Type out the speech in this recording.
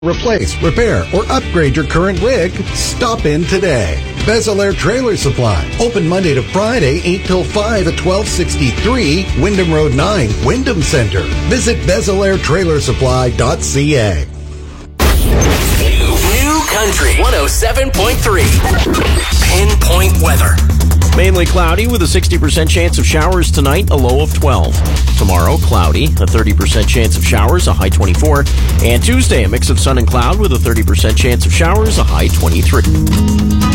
Replace, repair, or upgrade your current rig? Stop in today. Bezel Trailer Supply. Open Monday to Friday, 8 till 5 at 1263 Wyndham Road 9, Wyndham Center. Visit BezelAirTrailerSupply.ca. New Country 107.3. Pinpoint weather. Mainly cloudy with a 60% chance of showers tonight, a low of 12. Tomorrow, cloudy, a 30% chance of showers, a high 24. And Tuesday, a mix of sun and cloud with a 30% chance of showers, a high 23.